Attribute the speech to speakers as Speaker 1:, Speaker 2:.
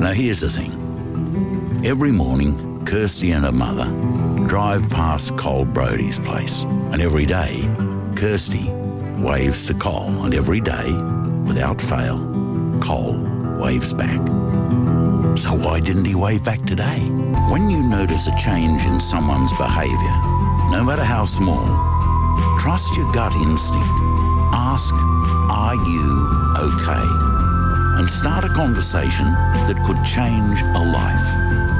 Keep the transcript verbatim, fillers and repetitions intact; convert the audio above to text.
Speaker 1: Now here's the thing. Every morning, Kirsty and her mother drive past Col Brody's place. And every day, Kirsty waves to Col. And every day, without fail, Col waves back. So why didn't he wave back today? When you notice a change in someone's behaviour, no matter how small, trust your gut instinct. Ask, are you okay? And start a conversation that could change a life.